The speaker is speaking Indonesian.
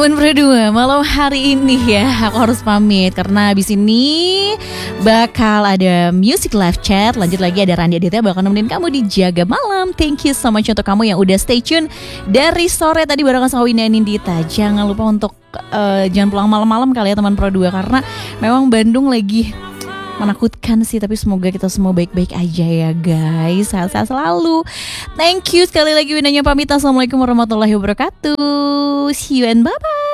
Teman berdua, malam hari ini ya aku harus pamit karena abis ini bakal ada music live chat. Lanjut lagi ada Randy Aditya bakal nemenin kamu di Jaga Malam. Thank you so much untuk kamu yang udah stay tune dari sore tadi barengan sama Winda Nindita. Jangan lupa untuk jangan pulang malam-malam kali ya teman Pro 2 karena memang Bandung lagi menakutkan sih, tapi semoga kita semua baik-baik aja ya guys. Sehat-sehat selalu. Thank you sekali lagi Windanya pamit. Assalamualaikum warahmatullahi wabarakatuh. See you and bye-bye.